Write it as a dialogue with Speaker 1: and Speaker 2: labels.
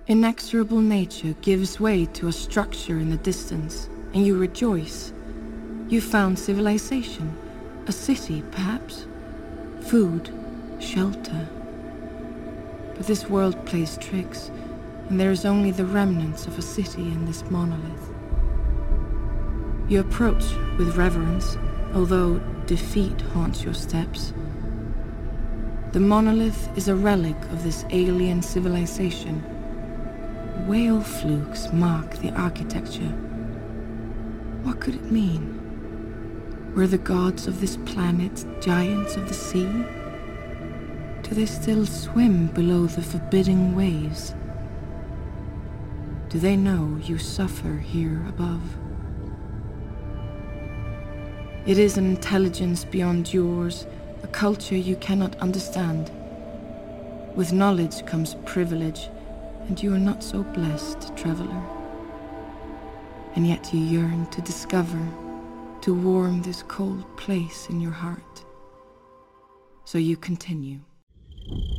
Speaker 1: Inexorable nature gives way to a structure in the distance, and you rejoice. You found civilization, a city perhaps, food, shelter. But this world plays tricks, and there is only the remnants of a city in this monolith. You approach with reverence, although defeat haunts your steps. The monolith is a relic of this alien civilization. Whale flukes mark the architecture. What could it mean? Were the gods of this planet giants of the sea? Do they still swim below the forbidding waves? Do they know you suffer here above? It is an intelligence beyond yours, a culture you cannot understand. With knowledge comes privilege, and you are not so blessed, traveler. And yet you yearn to discover, to warm this cold place in your heart. So you continue.